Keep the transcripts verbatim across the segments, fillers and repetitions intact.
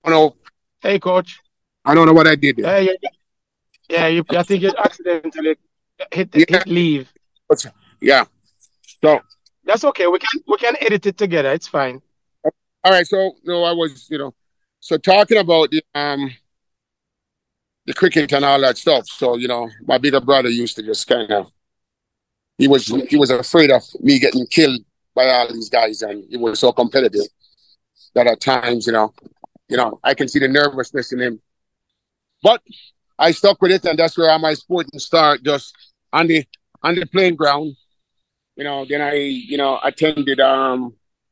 don't know. Hey, coach. I don't know what I did there. Hey, yeah, yeah. You, I think you accidentally hit Yeah, hit leave. but, yeah. So, That's okay. We can we can edit it together. It's fine. all right. So, no, I was, you know, so talking about the um the cricket and all that stuff. So, you know, my bigger brother used to just kind of he was he was afraid of me getting killed by all these guys, and he was so competitive that at times, you know, you know, I can see the nervousness in him. But I stuck with it, and that's where my sporting start just on the on the playing ground. You know, then I, you know, attended um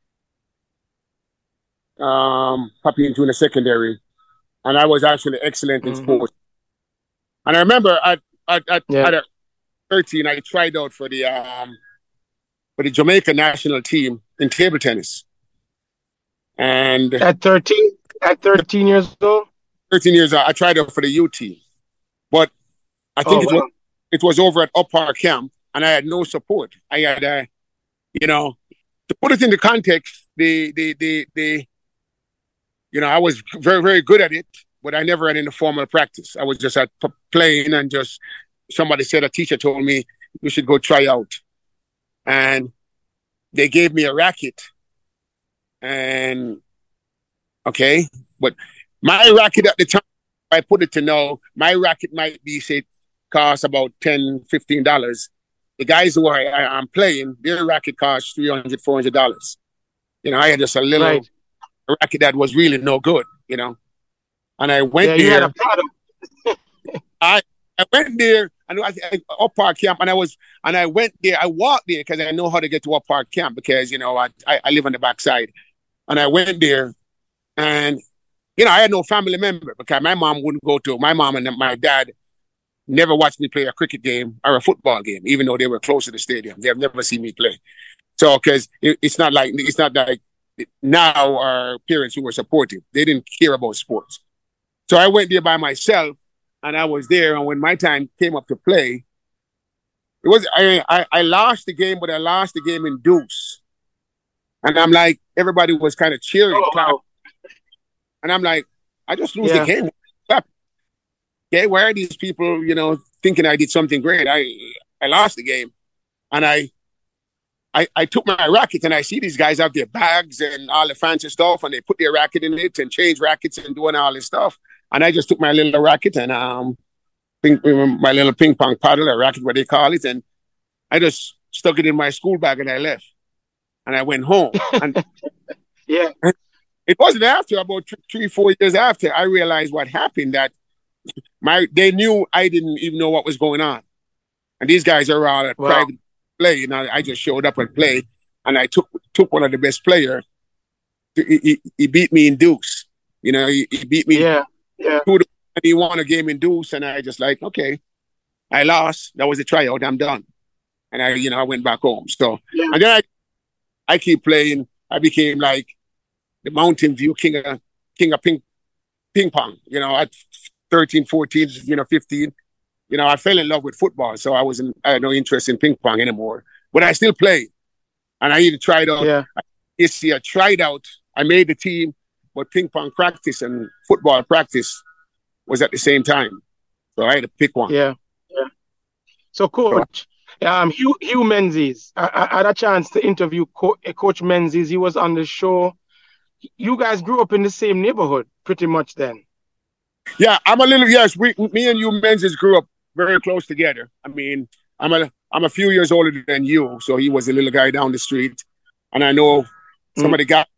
um Papi into the secondary, and I was actually excellent in Hmm. sports. And I remember at at at, Yeah. at thirteen, I tried out for the um for the Jamaica national team in table tennis, and At thirteen, at thirteen years old. thirteen years I tried out for the U T, but I Oh think it was well. it was over at Up Park Camp, and I had no support. I had, uh, you know, to put it into context, the the the the you know, I was very very good at it, but I never had any formal practice. I was just at p- playing, and just somebody said a teacher told me you should go try out, and they gave me a racket, and okay, but my racket at the time, I put it to know, my racket might be say cost about ten, fifteen dollars. The guys who I, I, I'm playing, their racket costs three hundred, four hundred dollars. You know, I had just a little Right. racket that was really no good, you know. And I Yeah. went You had a there. product. I I went there and I, I Up Park Camp, and I was and I went there. I walked there because I know how to get to Up Park Camp because you know I, I I live on the backside, and I went there, and you know I had no family member because my mom wouldn't go to. My mom and my dad never watched me play a cricket game or a football game, even though they were close to the stadium. They have never seen me play. So because it, it's not like it's not like now our parents who were supportive, they didn't care about sports. So I went there by myself, and I was there. And when my time came up to play, it was I I, I lost the game, but I lost the game in deuce. And I'm like, everybody was kind of cheering, Oh clapping, wow. and I'm like, I just lose the Yeah. game. Okay, why are these people, you know, thinking I did something great? I I lost the game, and I I, I took my racket, and I see these guys have their bags and all the fancy stuff, and they put their racket in it and change rackets and doing all this stuff. And I just took my little racket and um ping, my little ping pong paddle, or racket, what they call it, and I just stuck it in my school bag, and I left. And I went home. And Yeah. it wasn't after about th- three, four years after I realized what happened, that my they knew I didn't even know what was going on. And these guys are all at Wow. private play, and I, I just showed up and played, and I took took one of the best players. He, he, he beat me in deuce. You know, he, he beat me Yeah. Yeah. two to one, and he won a game in deuce, and I just like, okay, I lost. That was a tryout. I'm done. And I, you know, I went back home. So, Yeah. and then I, I keep playing. I became like the Mountain View king of king of ping ping pong. You know, at thirteen, fourteen, you know, fifteen. You know, I fell in love with football, so I wasn't I had no interest in ping pong anymore. But I still played, and I even tried out. Yeah. This year, tried out. I made the team, but ping pong practice and football practice was at the same time, so I had to pick one. Yeah. Yeah. So, So coach, um, Hugh, Hugh Menzies, I, I had a chance to interview Co- uh, Coach Menzies. He was on the show. You guys grew up in the same neighborhood, pretty much then. yeah, I'm a little yes. We, me and you, Menzies, grew up very close together. I mean, I'm a I'm a few years older than you, so he was a little guy down the street, and I know some Mm. of the guys.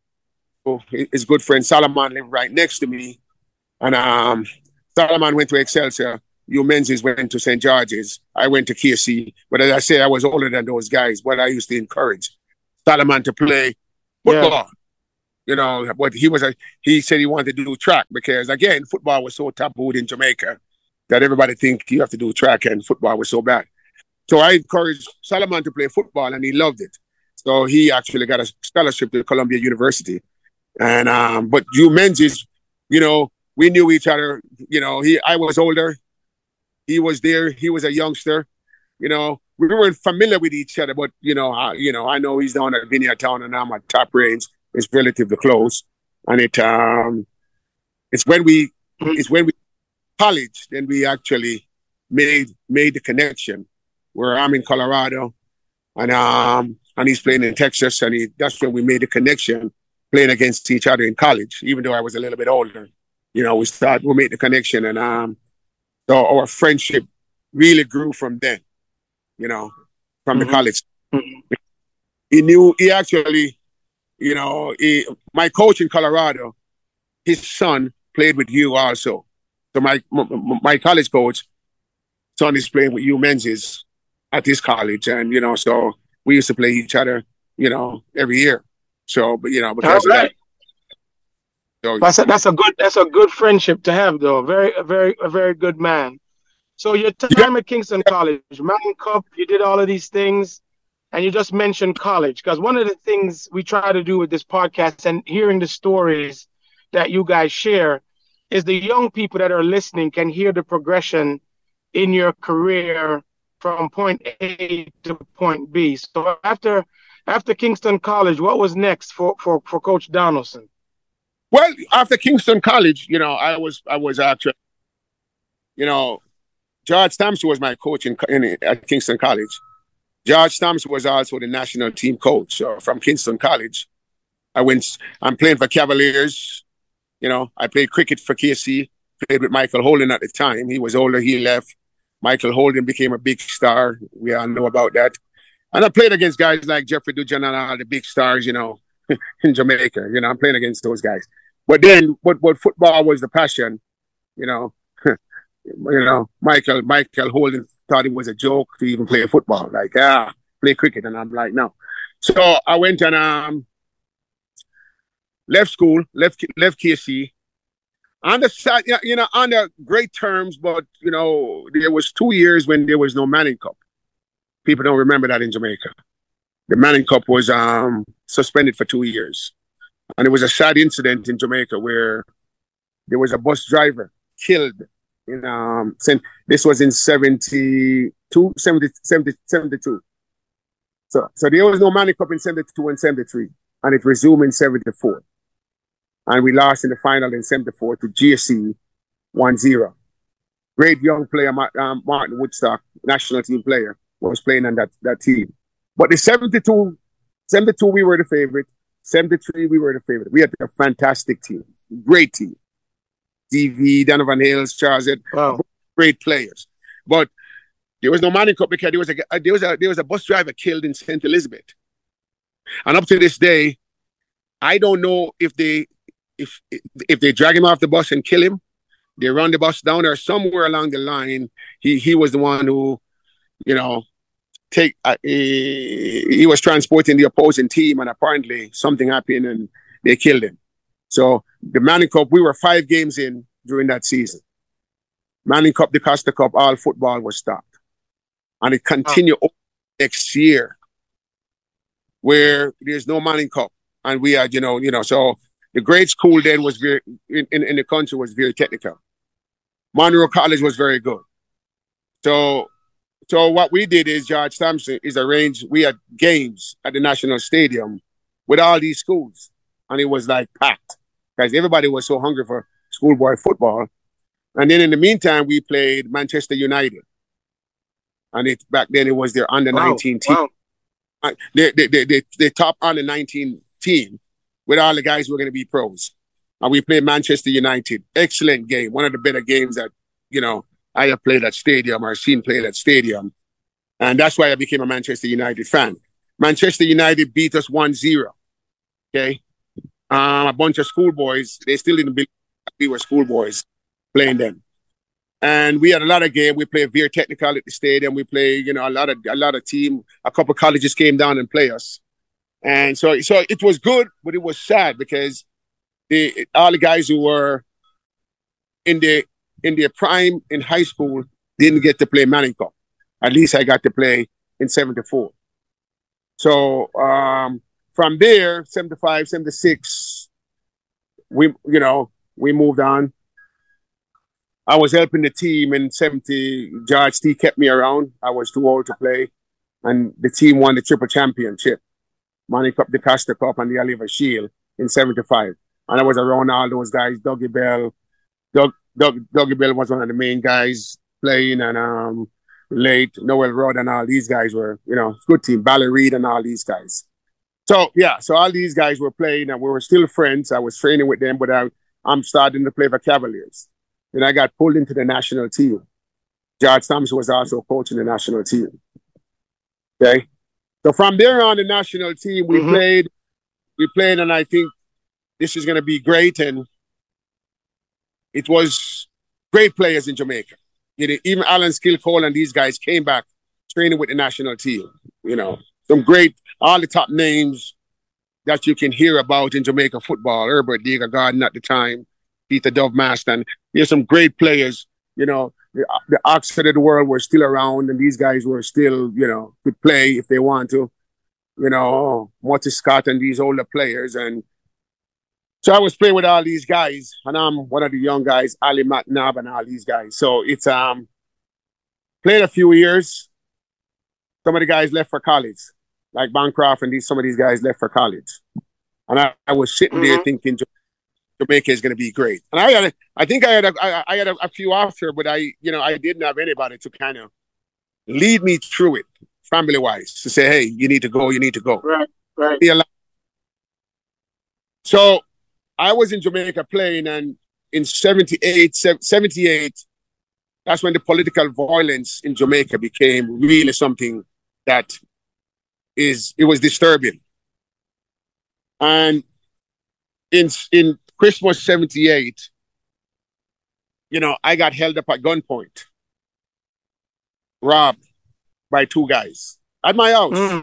His good friend Solomon lived right next to me, and um, Solomon went to Excelsior. You Menzies went to Saint George's. I went to K C. But as I say, I was older than those guys. But I used to encourage Solomon to play Yeah. football. You know, but he was a he said he wanted to do track because again, football was so tabooed in Jamaica that everybody think you have to do track, and football was so bad. So I encouraged Solomon to play football, and he loved it. So he actually got a scholarship to Columbia University. And um, but you Menzies, you know, we knew each other. You know, he I was older, he was there, he was a youngster. You know, we weren't familiar with each other, but you know, I, you know, I know he's down at Vineyard Town, and I'm at Top Range. It's relatively close, and it um, It's when we, it's when we college, then we actually made made the connection. Where I'm in Colorado, and um, and he's playing in Texas, and he, that's when we made the connection, playing against each other in college. Even though I was a little bit older, you know, we started, we made the connection, and um, so our friendship really grew from then. You know, from mm-hmm. the college. Mm-hmm. He knew, he actually, you know, he, my coach in Colorado, his son played with you also. So my my college coach, son is playing with Hugh Menzies at this college, and you know, so we used to play each other, you know, every year. So, but you know, because right. of that, so, that's a, that's a good that's a good friendship to have, though. Very, a very, a very good man. So your time yeah. at Kingston College, Mountain Cup, you did all of these things, and you just mentioned college, because one of the things we try to do with this podcast and hearing the stories that you guys share is the young people that are listening can hear the progression in your career from point A to point B. So after after Kingston College, what was next for, for, for Coach Donaldson? Well, after Kingston College, you know, I was I was actually, you know, George Thompson was my coach in, in at Kingston College. George Thompson was also the national team coach. So from Kingston College, I went. I'm playing for Cavaliers. You know, I played cricket for K C. Played with Michael Holden at the time. He was older. He left. Michael Holden became a big star. We all know about that. And I played against guys like Jeffrey Dujan and all the big stars, you know, in Jamaica. You know, I'm playing against those guys. But then, what what football was the passion, you know. You know, Michael Michael Holden thought it was a joke to even play football. Like, ah, play cricket. And I'm like, no. So I went and um, left school, left left K C. On the side, you know, on the great terms, but, you know, there was two years when there was no Manning Cup. People don't remember that in Jamaica. The Manning Cup was um, suspended for two years. And it was a sad incident in Jamaica where there was a bus driver killed. In, um, this was in seventy-two, seventy, seventy, seventy-two. So, so there was no Manning Cup in seventy-two and seventy-three, and it resumed in seventy-four. And we lost in the final in seventy-four to G S C one zero. Great young player, um, Martin Woodstock, national team player, was playing on that, that team. But the seventy-two, seventy-two, we were the favorite. seventy-three, we were the favorite. We had a fantastic team, great team. D V, Donovan Hills, Charles, wow. Great players. But there was no Manning Cup because there was a there was a there was a bus driver killed in Saint Elizabeth. And up to this day, I don't know if they if if they drag him off the bus and kill him, they run the bus down, or somewhere along the line, he he was the one who, you know, take uh, he, he was transporting the opposing team, and apparently something happened and they killed him. So the Manning Cup, we were five games in during that season. Manning Cup, the Costa Cup, all football was stopped. And it continued oh. next year where there's no Manning Cup. And we had, you know, you know, so the grade school then was very, in, in, in the country was very technical. Monroe College was very good. So, so what we did is George Thompson is arranged, we had games at the National Stadium with all these schools. And it was like packed because everybody was so hungry for schoolboy football. And then in the meantime, we played Manchester United. And it back then it was their under nineteen wow. team. Wow. They, they, they, they, they top under nineteen team with all the guys who were going to be pros. And we played Manchester United. Excellent game. One of the better games that, you know, I have played at stadium or seen played at stadium. And that's why I became a Manchester United fan. Manchester United beat us one zero. Okay. Um, a bunch of schoolboys, they still didn't believe we were schoolboys playing them. And we had a lot of games. We played Veer Technical at the stadium. We played, you know, a lot of a lot of team. A couple of colleges came down and play us. And so so it was good, but it was sad because the all the guys who were in their in their prime in high school didn't get to play Manning Cup. At least I got to play in seventy-four. So um from there, seventy-five, seventy-six, we, you know, we moved on. I was helping the team in seventy. George T kept me around. I was too old to play. And the team won the triple championship. Manning Cup, the Costa Cup, and the Oliver Shield in seventy-five. And I was around all those guys. Dougie Bell, Doug, Doug, Dougie Bell was one of the main guys playing, and um, late Noel Rudd and all these guys were, you know, good team. Bally Reed and all these guys. So yeah, so all these guys were playing, and we were still friends. I was training with them, but I, I'm starting to play for Cavaliers. Then I got pulled into the national team. George Thompson was also coaching the national team. Okay, so from there on, the national team we mm-hmm. played, we played, and I think this is going to be great. And it was great players in Jamaica. You know, even Alan Skillcole and these guys came back training with the national team. You know, some great, all the top names that you can hear about in Jamaica football. Herbert Diga Garden at the time, Peter Dove Maston. There's some great players. You know, the, the Oxford of the world were still around, and these guys were still, you know, could play if they want to. You know, Marty Scott and these older players. And so I was playing with all these guys, and I'm one of the young guys, Ali McNabb and all these guys. So it's um played a few years. Some of the guys left for college, like Bancroft and these some of these guys left for college. And I, I was sitting mm-hmm. there thinking Jamaica is going to be great. And I had, a, I think I had, a, I, I had a, a few after, but I, you know, I didn't have anybody to kind of lead me through it, family-wise, to say, hey, you need to go, you need to go. Right, right. So I was in Jamaica playing, and in seventy-eight, seventy-eight, that's when the political violence in Jamaica became really something that is, it was disturbing. And in in Christmas seventy-eight, you know, I got held up at gunpoint, robbed by two guys at my house. Mm.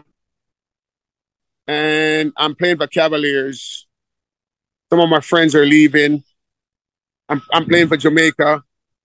And I'm playing for Cavaliers. Some of my friends are leaving. I'm I'm playing for Jamaica.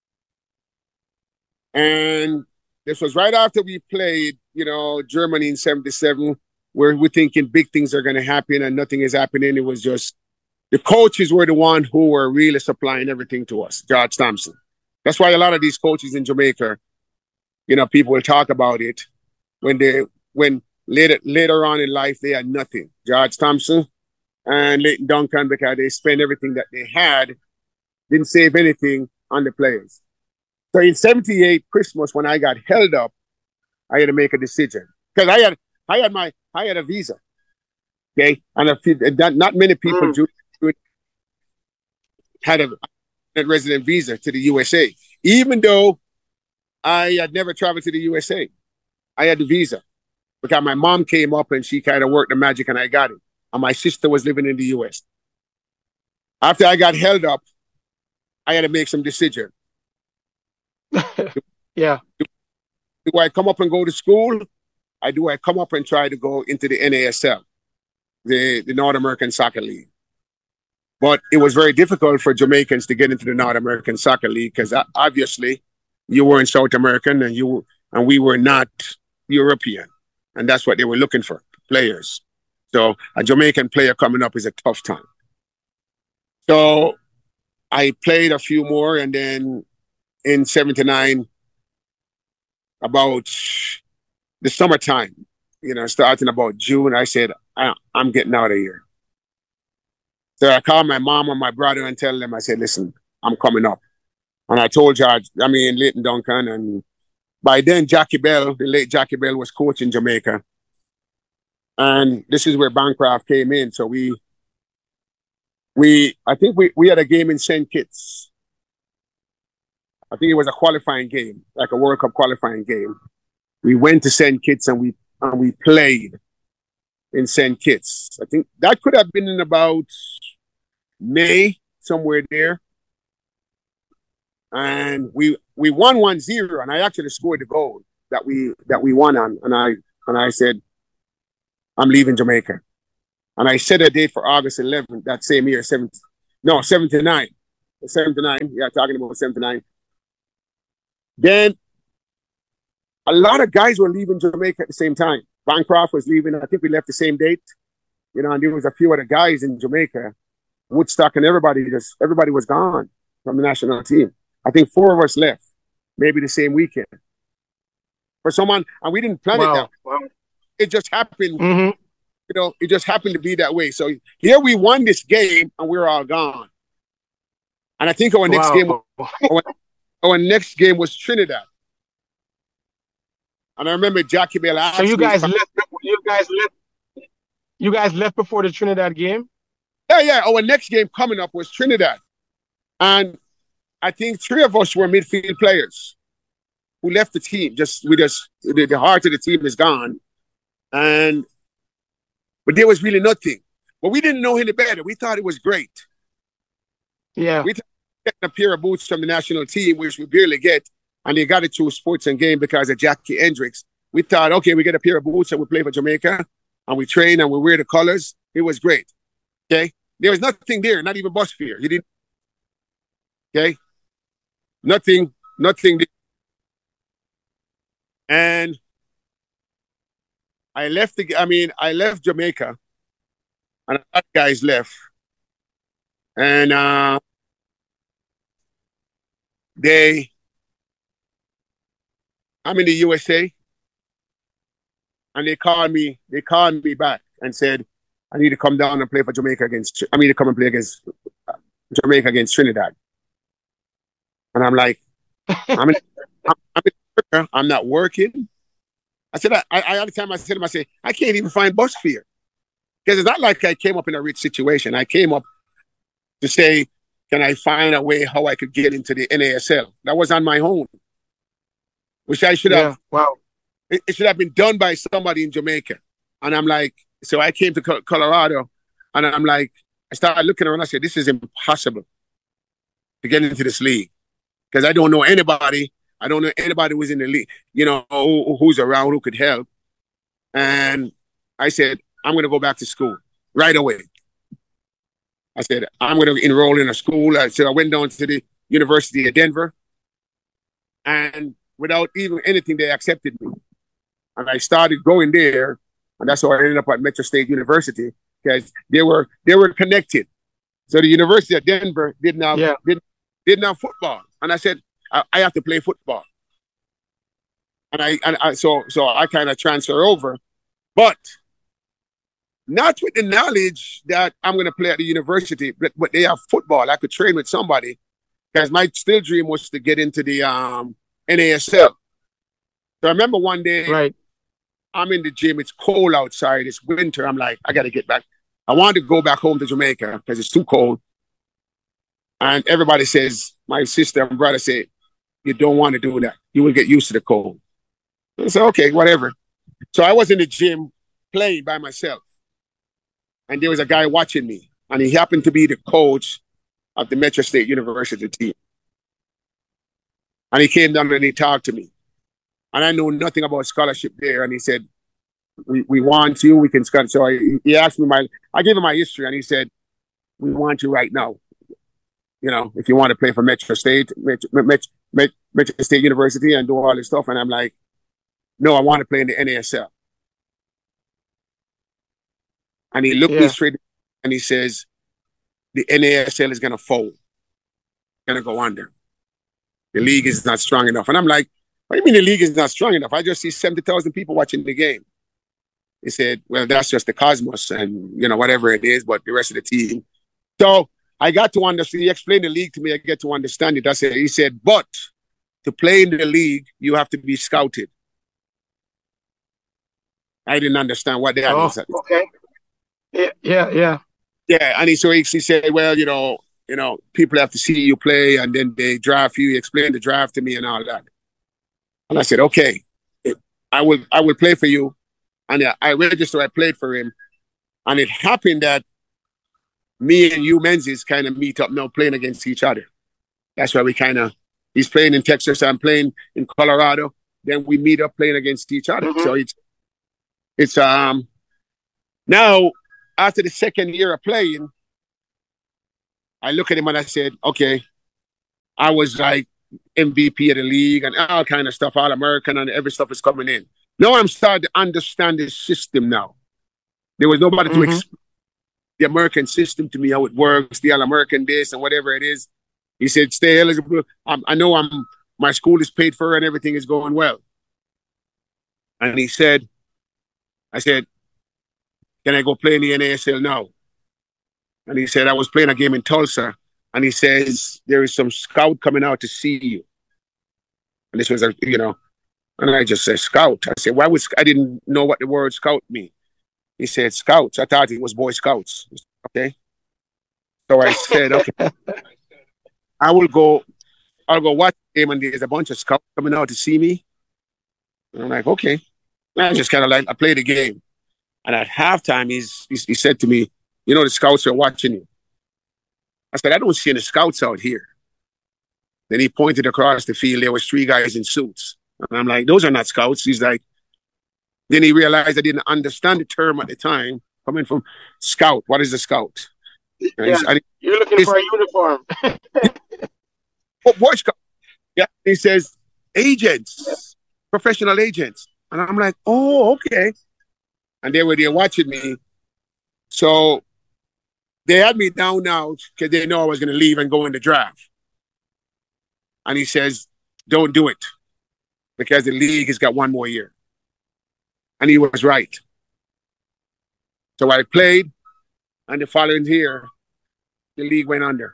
And this was right after we played, you know, Germany in seventy-seven, where we're thinking big things are going to happen and nothing is happening. It was just, the coaches were the one who were really supplying everything to us, George Thompson. That's why a lot of these coaches in Jamaica, you know, people will talk about it when they, when later, later on in life, they had nothing. George Thompson and Leighton Duncan, because they spent everything that they had, didn't save anything on the players. So in seventy-eight, Christmas, when I got held up, I had to make a decision. Because I had I had my I had a visa. Okay. And a few, not, not many people mm. do, had a, a resident visa to the U S A. Even though I had never traveled to the U S A. I had the visa. Because my mom came up and she kind of worked the magic and I got it. And my sister was living in the U S. After I got held up, I had to make some decisions. yeah. Do, do I come up and go to school? I do I come up and try to go into the N A S L, the, the North American Soccer League. But it was very difficult for Jamaicans to get into the North American Soccer League because obviously you were in South American and you and we were not European. And that's what they were looking for, players. So a Jamaican player coming up is a tough time. So I played a few more, and then in seventy-nine, about the summertime, you know, starting about June, I said, I, I'm getting out of here. So I called my mom and my brother and tell them, I said, listen, I'm coming up. And I told George, I mean, Leighton Duncan, and by then, Jackie Bell, the late Jackie Bell, was coaching Jamaica. And this is where Bancroft came in. So we, we, I think we, we had a game in Saint Kitts. I think it was a qualifying game, like a World Cup qualifying game. We went to Saint Kitts and we and we played in Saint Kitts. I think that could have been in about May, somewhere there. And we we won one zero, and I actually scored the goal that we that we won on. And I and I said, I'm leaving Jamaica. And I set a date for August eleventh that same year, seventy, no, seventy-nine. seventy-nine, yeah, talking about seventy-nine. Then a lot of guys were leaving Jamaica at the same time. Bancroft was leaving. I think we left the same date. You know, and there was a few other guys in Jamaica, Woodstock, and everybody just everybody was gone from the national team. I think four of us left, maybe the same weekend. For someone, and we didn't plan wow. it that way. Wow. It just happened. Mm-hmm. you know, it just happened to be that way. So here we won this game and we're all gone. And I think our next Wow. game, our, our next game was Trinidad. And I remember Jackie Bell asked So you guys me, left. You guys left. You guys left before the Trinidad game. yeah, yeah. Our next game coming up was Trinidad, and I think three of us were midfield players who left the team. Just we just the, the heart of the team is gone, and but there was really nothing. But we didn't know any better. We thought it was great. Yeah. We thought getting a pair of boots from the national team, which we barely get, and they got it through Sports and Game because of Jackie Hendricks. We thought, okay, we get a pair of boots and we play for Jamaica, and we train and we wear the colors. It was great. Okay, there was nothing there, not even bus fare. You didn't. Okay, nothing, nothing. There. And I left the. I mean, I left Jamaica, and other guys left, and uh, they. I'm in the U S A, and they called me. They called me back and said, "I need to come down and play for Jamaica against. I need to come and play against uh, Jamaica against Trinidad." And I'm like, "I'm in, I'm, I'm, in, I'm not working." I said, I, I, at the time I said to him, I said, I can't even find bus fare. Because it's not like I came up in a rich situation. I came up to say, can I find a way how I could get into the N A S L? That was on my own. Which I should have, yeah. Wow. It, it should have been done by somebody in Jamaica. And I'm like, so I came to Colorado and I'm like, I started looking around. I said, this is impossible to get into this league. Because I don't know anybody. I don't know anybody who's in the league, you know, who, who's around, who could help. And I said, I'm going to go back to school right away. I said, I'm going to enroll in a school. I said, I went down to the University of Denver. And without even anything, they accepted me. And I started going there. And that's how I ended up at Metro State University, because they were they were connected. So the University of Denver didn't have, yeah. didn't, didn't have football. And I said, I, I have to play football. And I, and I so so I kind of transfer over. But not with the knowledge that I'm going to play at the university, but, but they have football. I could train with somebody, because my still dream was to get into the um, N A S L. So I remember one day, right. I'm in the gym. It's cold outside. It's winter. I'm like, I got to get back. I wanted to go back home to Jamaica because it's too cold. And everybody says, my sister and brother say, you don't want to do that. You will get used to the cold. I said, okay, whatever. So I was in the gym playing by myself. And there was a guy watching me. And he happened to be the coach of the Metro State University team. And he came down and he talked to me. And I knew nothing about scholarship there. And he said, we, we want you. We can scholar. So I, he asked me my, I gave him my history. And he said, we want you right now. You know, if you want to play for Metro State, Metro, Metro, Metro State University and do all this stuff. And I'm like, no, I want to play in the N A S L. And he looked yeah. me straight and he says, the N A S L is going to fold. Going to go under. The league is not strong enough. And I'm like, what do you mean the league is not strong enough? I just see seventy thousand people watching the game. He said, well, that's just the Cosmos and, you know, whatever it is, but the rest of the team. So I got to understand, he explained the league to me, I get to understand it. That's it. He said, but to play in the league, you have to be scouted. I didn't understand what that oh, is. Okay. Yeah, yeah, yeah. Yeah, and he, so he, he said, well, you know, you know, people have to see you play and then they draft you. He explained the draft to me and all that. And I said, okay, I will I will play for you. And I registered, I played for him. And it happened that me and you Menzies kind of meet up now playing against each other. That's why we kind of, he's playing in Texas, I'm playing in Colorado. Then we meet up playing against each other. Mm-hmm. So it's, it's, um, now after the second year of playing, I look at him and I said, okay, I was like M V P of the league and all kind of stuff, all American and every stuff is coming in. Now I'm starting to understand the system now. There was nobody mm-hmm. to explain the American system to me, how it works, the All-American this and whatever it is. He said, stay eligible. I'm, I know I'm my school is paid for and everything is going well. And he said, I said, can I go play in the N A S L now? And he said, I was playing a game in Tulsa. And he says, there is some scout coming out to see you. And this was, a, you know, and I just said, scout. I said, why was, I didn't know what the word scout mean. He said, scouts. I thought it was Boy Scouts. Okay. So I said, okay, I will go, I'll go watch the game and there's a bunch of scouts coming out to see me. And I'm like, okay. And I just kind of like, I played the game. And at halftime, he's, he's, he said to me, you know, the scouts are watching you. I said, I don't see any scouts out here. Then he pointed across the field. There was three guys in suits. And I'm like, those are not scouts. He's like, then he realized I didn't understand the term at the time, coming from scout. What is a scout? Yeah, I, you're looking for a uniform. Oh, Boy Scout. Yeah, he says, agents, professional agents. And I'm like, oh, okay. And they were there watching me. So they had me down now because they know I was going to leave and go in the draft. And he says, don't do it because the league has got one more year. And he was right. So I played, and the following year, the league went under.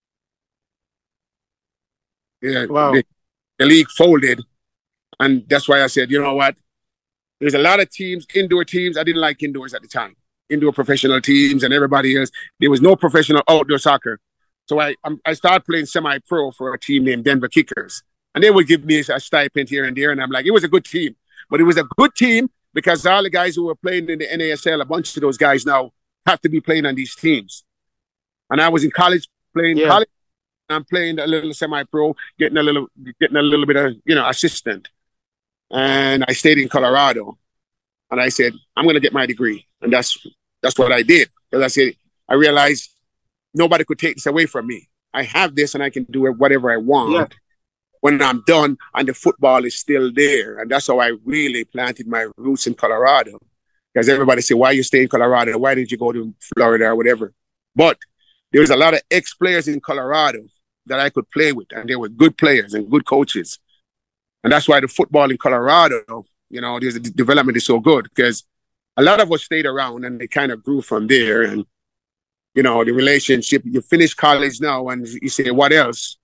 Yeah, wow. the, the league folded. And that's why I said, you know what? There's a lot of teams, indoor teams. I didn't like indoors at the time. Indoor professional teams and everybody else. There was no professional outdoor soccer. So I I started playing semi-pro for a team named Denver Kickers. And they would give me a stipend here and there. And I'm like, it was a good team. But it was a good team because all the guys who were playing in the N A S L, a bunch of those guys now have to be playing on these teams. And I was in college playing yeah. college. I'm playing a little semi-pro, getting a little getting a little bit of, you know, assistant. And I stayed in Colorado. And I said, I'm going to get my degree. And that's that's what I did. Because I said, I realized nobody could take this away from me. I have this and I can do whatever I want yeah. when I'm done and the football is still there. And that's how I really planted my roots in Colorado. Because everybody said, why you stay in Colorado? Why didn't you go to Florida or whatever? But there was a lot of ex-players in Colorado that I could play with. And they were good players and good coaches. And that's why the football in Colorado, you know, the development is so good because a lot of us stayed around and they kind of grew from there. And, you know, the relationship, you finish college now and you say, what else?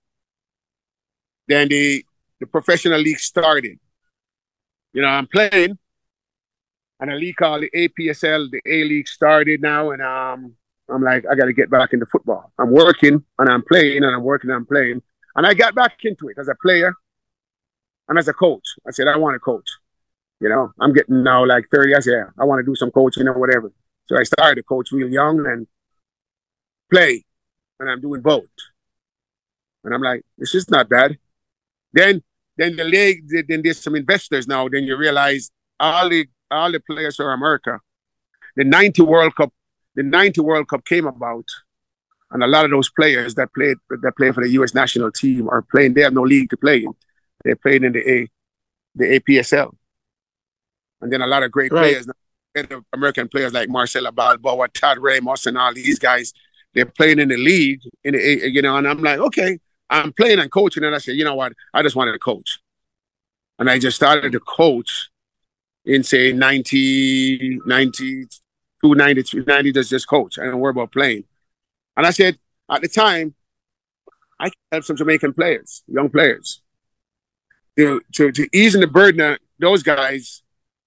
Then the, the professional league started. You know, I'm playing and a league called the A P S L, the A-League started now. And um, I'm like, I got to get back into football. I'm working and I'm playing and I'm working and I'm playing. And I got back into it as a player and as a coach. I said, I want to coach. You know, I'm getting now like thirty. I said, yeah, I want to do some coaching or whatever. So I started to coach real young and play. And I'm doing both. And I'm like, this is not bad. Then then the league, then there's some investors now. Then you realize all the all the players from America. The ninety World Cup, the ninety World Cup came about. And a lot of those players that played that play for the U S national team are playing. They have no league to play in. They're playing in the A the A P S L. And then a lot of great right. players, American players like Marcelo Balboa, Todd Ramos, and all these guys, they're playing in the league, in the, you know, and I'm like, okay, I'm playing and coaching. And I said, you know what? I just wanted to coach. And I just started to coach in, say, ninety, ninety-two, ninety-three, ninety, just, just coach. I don't worry about playing. And I said, at the time, I can help some Jamaican players, young players, to, to, to ease the burden of those guys.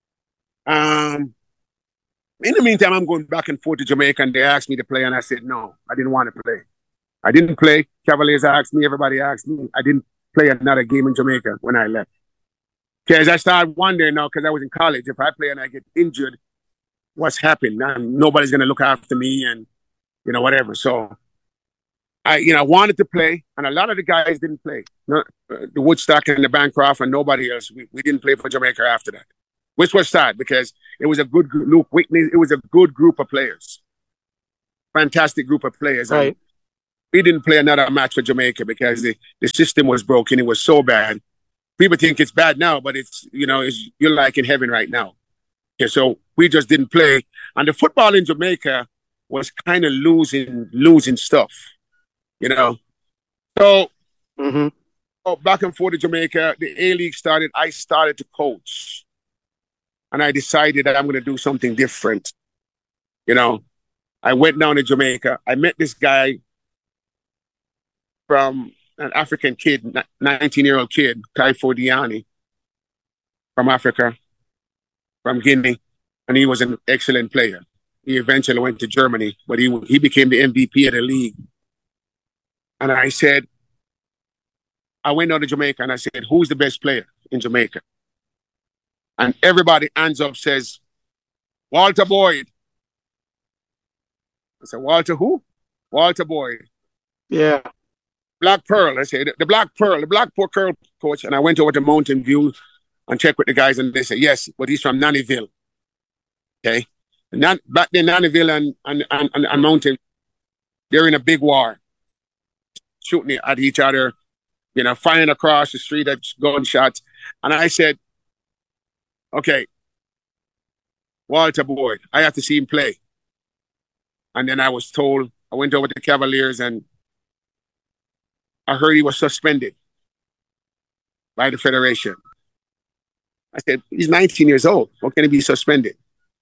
Um, in the meantime, I'm going back and forth to Jamaica, and they asked me to play, and I said, no, I didn't want to play. I didn't play. Cavaliers asked me, everybody asked me. I didn't play another game in Jamaica when I left. Because I started wondering now, because I was in college, if I play and I get injured, what's happened? Now, nobody's going to look after me and, you know, whatever. So I, you know, wanted to play, and a lot of the guys didn't play. No, the Woodstock and the Bancroft and nobody else. We, we didn't play for Jamaica after that. Which was sad because it was a good group. Luke Whitney, it was a good group of players. Fantastic group of players. Right. And we didn't play another match for Jamaica because the, the system was broken. It was so bad. People think it's bad now, but it's, you know, it's, you're like in heaven right now. Okay, so we just didn't play. And the football in Jamaica was kind of losing, losing stuff, you know. So, mm-hmm. so back and forth to Jamaica, the A-League started. I started to coach. And I decided that I'm going to do something different. You know, I went down to Jamaica. I met this guy from an African kid, nineteen-year-old kid, Kaifo Diani, from Africa, from Guinea, and he was an excellent player. He eventually went to Germany, but he he became the M V P of the league. And I said, I went down to Jamaica and I said, who's the best player in Jamaica? And everybody hands up says, Walter Boyd. I said, Walter who? Walter Boyd. Yeah. Black Pearl. I said, the Black Pearl, the Black Pearl coach. And I went over to Mountain View and checked with the guys, and they said, yes, but he's from Nannyville. Okay. And Nan- back then, Nannyville and, and, and, and Mountain, they're in a big war, shooting at each other, you know, firing across the street at gunshots. And I said, okay, Walter Boyd, I have to see him play. And then I was told, I went over to Cavaliers and I heard he was suspended by the Federation. I said, he's nineteen years old. How can he be suspended?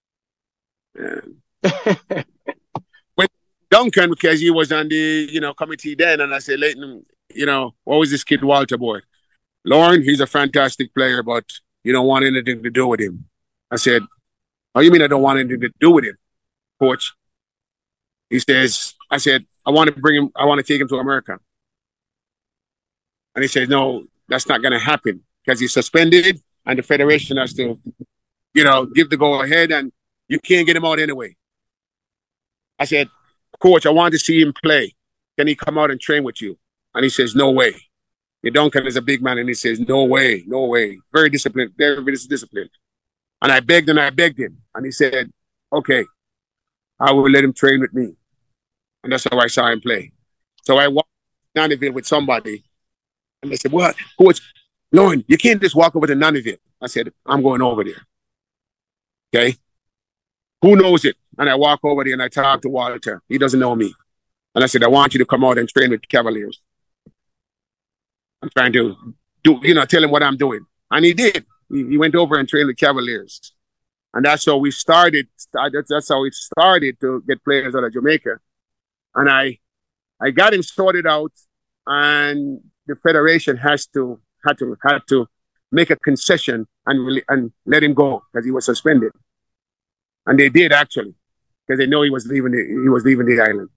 When Duncan, because he was on the, you know, committee then, and I said, Leighton, you know, what was this kid Walter Boyd? Lauren, he's a fantastic player, but you don't want anything to do with him. I said, oh, you mean I don't want anything to do with him, coach? He says, I said, I want to bring him, I want to take him to America. And he said, no, that's not going to happen because he's suspended and the Federation has to, you know, give the go ahead and you can't get him out anyway. I said, coach, I want to see him play. Can he come out and train with you? And he says, no way. Duncan is a big man and he says, no way, no way. Very disciplined, very, very disciplined. And I begged and I begged him. And he said, okay, I will let him train with me. And that's how I saw him play. So I walked to Nannyville with somebody. And they said, what? Coach, Lauren, you can't just walk over to Nannyville. I said, I'm going over there. Okay? Who knows it? And I walk over there and I talk to Walter. He doesn't know me. And I said, I want you to come out and train with Cavaliers. I'm trying to do, you know, tell him what I'm doing. And he did. He, he went over and trained with Cavaliers. And that's how we started. That's how it started to get players out of Jamaica. And I I got him sorted out, and the Federation has to had to had to make a concession and really, and let him go because he was suspended. And they did actually, because they know he was leaving the, he was leaving the island.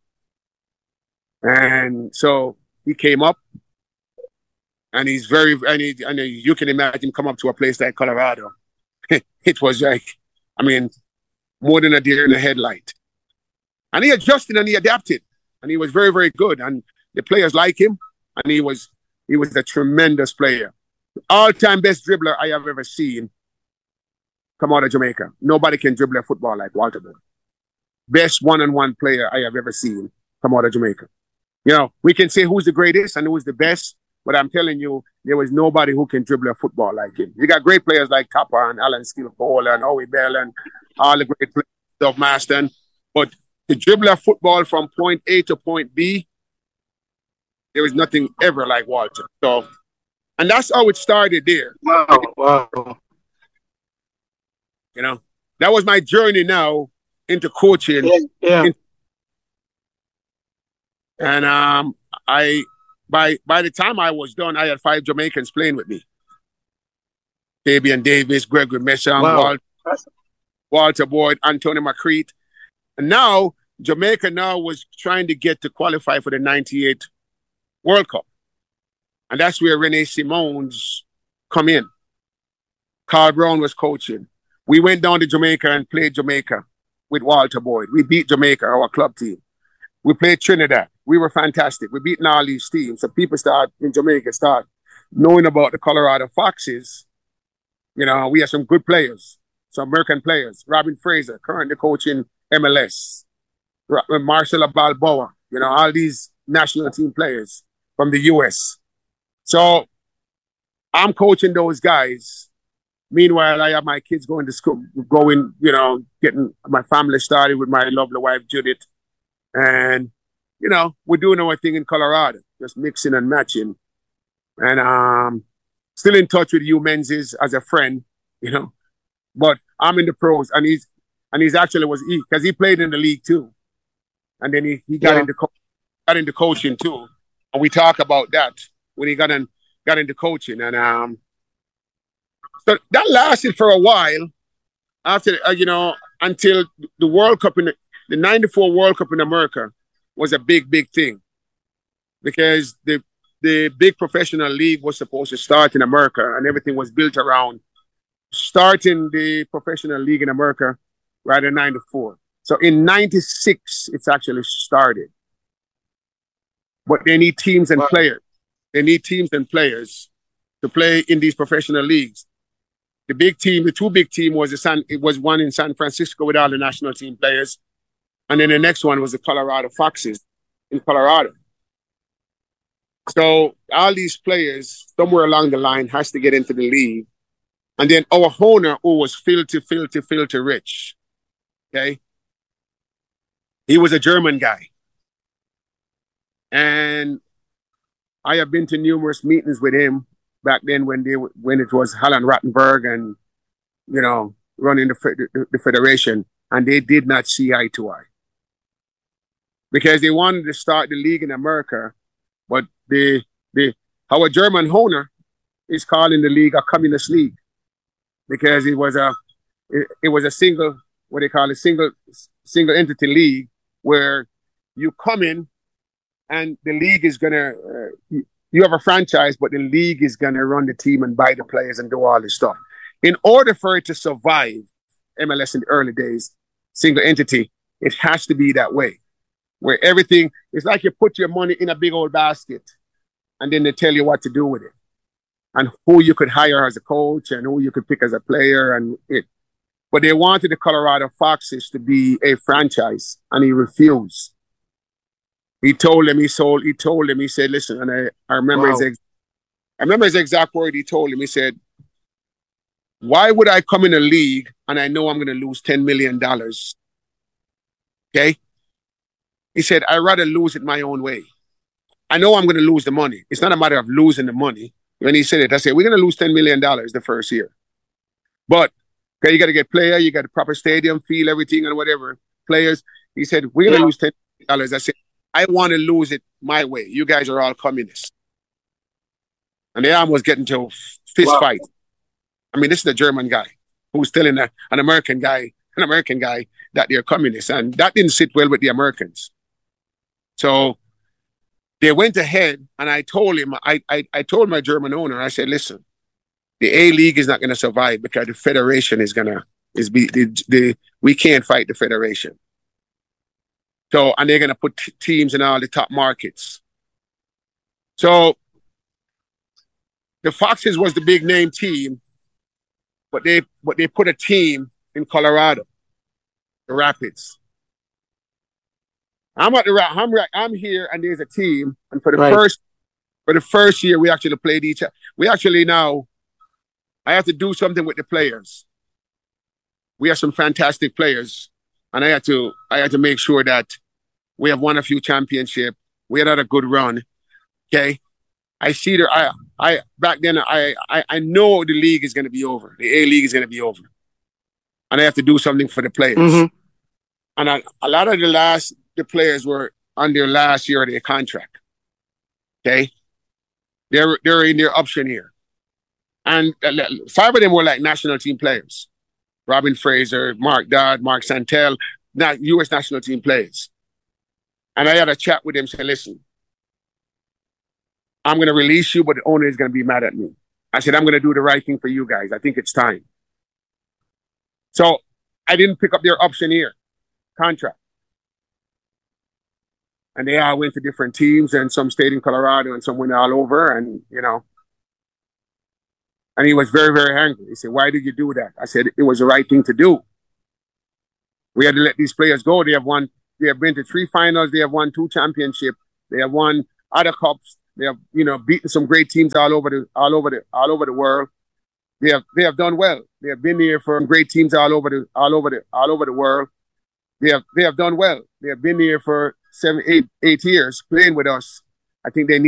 And so he came up, and he's very and, he, and you can imagine come up to a place like Colorado. It was like, I mean, more than a deer in the headlight. And he adjusted and he adapted. And he was very, very good. And the players like him. And he was he was a tremendous player. All-time best dribbler I have ever seen come out of Jamaica. Nobody can dribble a football like Walter Boyd. Best one-on-one player I have ever seen come out of Jamaica. You know, we can say who's the greatest and who's the best, but I'm telling you, there was nobody who can dribble a football like him. You got great players like Kappa and Alan Skillpole and Howie Bell and all the great players of Maston, but to dribble a football from point A to point B, there was nothing ever like Walter. So, and that's how it started there. Wow, wow. You know, that was my journey now into coaching. Yeah. yeah. In, and um, I, by by the time I was done, I had five Jamaicans playing with me. Fabian Davis, Gregory Mesham, wow. Walter, Walter Boyd, Antonio McCreet. And now, Jamaica now was trying to get to qualify for the ninety-eight World Cup. And that's where Rene Simons come in. Carl Brown was coaching. We went down to Jamaica and played Jamaica with Walter Boyd. We beat Jamaica, our club team. We played Trinidad. We were fantastic. We beat all these teams. So people start in Jamaica start knowing about the Colorado Foxes. You know, we have some good players, some American players. Robin Fraser, currently coaching M L S. Marcelo Balboa, you know, all these national team players from the U S. So I'm coaching those guys. Meanwhile, I have my kids going to school, going, you know, getting my family started with my lovely wife, Judith. And, you know, we're doing our thing in Colorado, just mixing and matching. And um, still in touch with Hugh Menzies as a friend, you know. But I'm in the pros, and he's and he's actually was he because he played in the league too, and then he, he got Yeah. into co- got into coaching too, and we talk about that when he got in got into coaching, and um, so that lasted for a while after uh, you know until the World Cup in the, the ninety-four World Cup in America was a big big thing because the the big professional league was supposed to start in America, and everything was built around starting the professional league in America right in ninety-four. So in ninety-six, it's actually started. But they need teams and Wow. players. They need teams and players to play in these professional leagues. The big team, the two big team was the San, it was one in San Francisco with all the national team players. And then the next one was the Colorado Foxes in Colorado. So all these players, somewhere along the line, has to get into the league. And then our owner, who was filthy, filthy, filthy rich, okay? He was a German guy. And I have been to numerous meetings with him back then when they when it was Alan Rattenberg and, you know, running the, the, the federation. And they did not see eye to eye. Because they wanted to start the league in America, but the, the, our German owner is calling the league a communist league. Because it was a it, it was a single, what they call a single single entity league where you come in and the league is gonna uh, you, you have a franchise, but the league is gonna run the team and buy the players and do all this stuff. In order for it to survive, M L S in the early days, single entity, it has to be that way, where everything is like you put your money in a big old basket, and then they tell you what to do with it. And who you could hire as a coach and who you could pick as a player and it. But they wanted the Colorado Foxes to be a franchise, and he refused. He told them, he sold, he told them, he said, listen, and I, I remember Wow. his ex- I remember his exact word he told him. He said, why would I come in a league and I know I'm going to lose ten million dollars? Okay? He said, I'd rather lose it my own way. I know I'm going to lose the money. It's not a matter of losing the money. When he said it, I said, we're going to lose ten million dollars the first year. But okay, you got to get player, you got the proper stadium, feel everything and whatever, players. He said, we're going to Yeah. lose ten million dollars. I said, I want to lose it my way. You guys are all communists. And they almost get into a fist Wow. fight. I mean, this is a German guy who's telling a, an American guy, an American guy that they're communists. And that didn't sit well with the Americans. So they went ahead, and I told him, I, I, I told my German owner, I said, listen, the A-League is not going to survive because the federation is going to, is be the, the, we can't fight the federation. So, and they're going to put t- teams in all the top markets. So the Foxes was the big name team, but they, but they put a team in Colorado, the Rapids. I'm at the I'm I'm here, and there's a team, and for the Right. first for the first year we actually played each other. We actually now I have to do something with the players. We have some fantastic players, and I had to I had to make sure that we have won a few championships. We had had a good run. Okay, I see there. I I back then I I, I know the league is going to be over. The A League is going to be over, and I have to do something for the players. Mm-hmm. And a, a lot of the last. The players were on their last year of their contract. Okay? They're they're in their option year. And five of them were like national team players. Robin Fraser, Mark Dodd, Mark Santel, not U S national team players. And I had a chat with them, say, listen, I'm going to release you, but the owner is going to be mad at me. I said, I'm going to do the right thing for you guys. I think it's time. So I didn't pick up their option year contract. And they all went to different teams, and some stayed in Colorado and some went all over, and, you know. And he was very, very angry. He said, why did you do that? I said, it was the right thing to do. We had to let these players go. They have won, they have been to three finals. They have won two championships. They have won other cups. They have, you know, beaten some great teams all over the, all over the, all over the world. They have, they have done well. They have been here for great teams all over the, all over the, all over the world. They have, they have done well. They have been here for seven, eight, eight years playing with us. I think they need